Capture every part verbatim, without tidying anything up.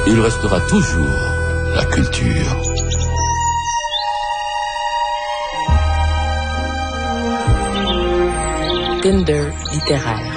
il restera toujours la culture. Tinder littéraire.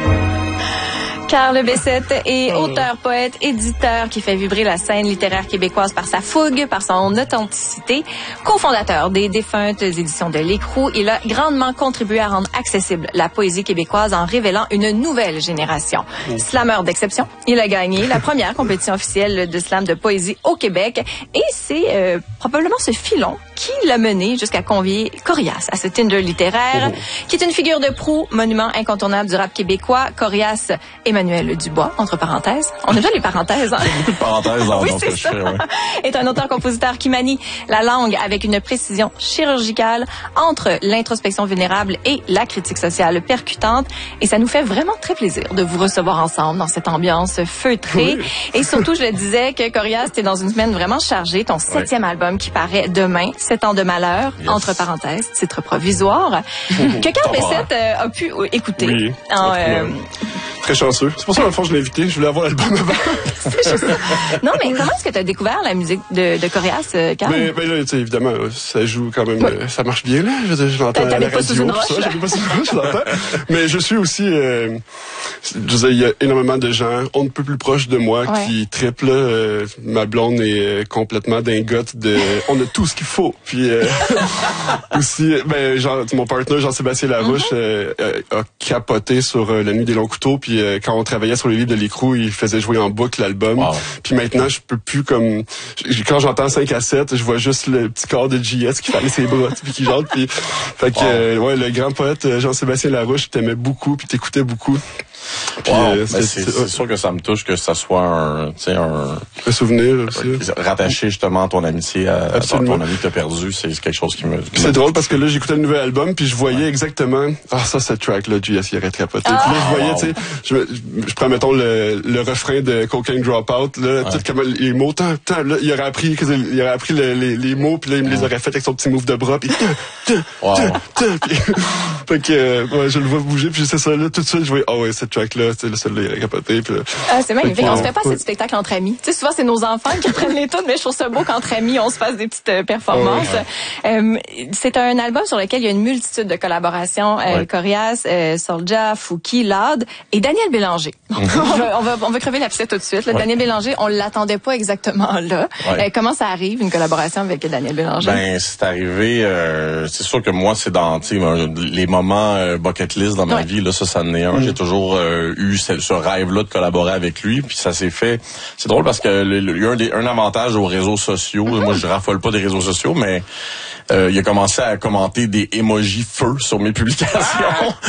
Carl Bessette est auteur, poète, éditeur qui fait vibrer la scène littéraire québécoise par sa fougue, par son authenticité. Cofondateur des défuntes éditions de l'Écrou, il a grandement contribué à rendre accessible la poésie québécoise en révélant une nouvelle génération. Oh. Slameur d'exception, il a gagné la première compétition officielle de slam de poésie au Québec et c'est euh, probablement ce filon qui l'a mené jusqu'à convier Corias à ce Tinder littéraire, oh. qui est une figure de proue, monument incontournable du rap québécois. Corias Emmanuel Dubois, entre parenthèses. On aime bien les parenthèses, hein? Beaucoup de parenthèses dans oui, ce que je fais, ouais. Est un auteur-compositeur qui manie la langue avec une précision chirurgicale entre l'introspection vulnérable et la critique sociale percutante. Et ça nous fait vraiment très plaisir de vous recevoir ensemble dans cette ambiance feutrée. Oui. Et surtout, je le disais, que Corias, t'es dans une semaine vraiment chargée. Ton septième ouais. album qui paraît demain, Sept ans de malheur, yes. entre parenthèses, titre provisoire, que Carl Bessette euh, a pu écouter. Oui, en, euh, très chanceux. C'est pour ça, dans le fond, je l'ai invité. Je voulais avoir l'album avant. Non, mais comment est-ce que tu as découvert la musique de, de Corias, Carl? Mais, mais là, tu sais, évidemment, ça joue quand même, ouais. ça marche bien, là. Je, je l'entends à la radio, pas sous une roche. Ça, j'habite pas sous une roche, je l'entends. Mais je suis aussi, euh, je sais, il y a énormément de gens, on ne peut plus proche de moi, ouais. qui triplent, là. Euh, ma blonde est euh, complètement dingote de, on a tout ce qu'il faut. Puis, euh, aussi, ben, genre, mon partenaire, Jean-Sébastien Larouche, mm-hmm. euh, a capoté sur euh, La Nuit des longs couteaux, puis euh, quand on travaillait sur les livres de l'Écrou, il faisait jouer en boucle l'album. Wow. Puis maintenant, je peux plus comme, quand j'entends cinq à sept, je vois juste le petit corps de J S qui fait ses bras, puis qui chante, puis fait que, wow. euh, ouais, le grand poète Jean-Sébastien Larouche t'aimait beaucoup, puis t'écoutais beaucoup. Puis, wow, euh, c'est, c'est, c'est sûr que ça me touche que ça soit un, tu sais, un, un souvenir aussi. Rattaché justement à ton amitié à, à ton ami que t'as perdu, c'est quelque chose qui me. Qui c'est me drôle parce que là j'écoutais le nouvel album puis je voyais ouais. exactement ah ça cette track là J S il aurait capoté. Ah, puis là je voyais wow. tu sais je, je prends mettons le, le refrain de Cocaine Dropout là ouais. tout comme les mots tant tant là il aurait appris il aurait appris le, les les mots puis là il me les aurait fait avec son petit move de bras puis wow. fait que ouais, je le vois bouger puis c'est ça là tout de suite je voyais ah oh, ouais cette track là c'est le seul là il aurait capoté puis là, ah, c'est magnifique on se fait pas assez de spectacles entre amis tu sais souvent c'est nos enfants qui prennent les tunes mais je trouve ça beau qu'entre amis on se fasse des petites euh, performances ouais. euh, c'est un album sur lequel il y a une multitude de collaborations euh, ouais. Corias, euh, Soulja, Fouki, Lard et Daniel Bélanger. Mm-hmm. on, va, on va on va crever l'abcès tout de suite là. Ouais. Daniel Bélanger on l'attendait pas exactement là ouais. euh, comment ça arrive une collaboration avec Daniel Bélanger? Ben c'est arrivé euh, c'est sûr que moi c'est dans tu sais les moments euh, bucket list dans ma ouais. vie là ça ça en est un mm. j'ai toujours euh, eu ce, ce rêve là de collaborer avec lui puis ça s'est fait c'est drôle parce que il y a un, des, un avantage aux réseaux sociaux mm-hmm. moi je raffole pas des réseaux sociaux mais euh, il a commencé à commenter des emojis feu sur mes publications.